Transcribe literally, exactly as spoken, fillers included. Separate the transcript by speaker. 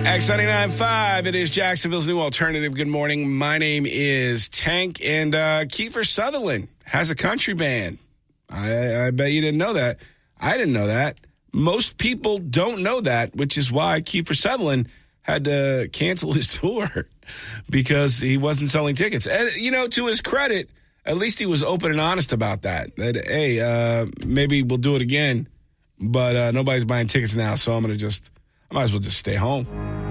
Speaker 1: X ninety-nine point five, it is Jacksonville's new alternative. Good morning. My name is Tank, and uh, Kiefer Sutherland has a country band. I, I bet you didn't know that. I didn't know that. Most people don't know that, which is why Kiefer Sutherland had to cancel his tour because he wasn't selling tickets. And, you know, to his credit, at least he was open and honest about that. That, hey, uh, maybe we'll do it again, but uh, nobody's buying tickets now, so I'm going to just, I might as well just stay home.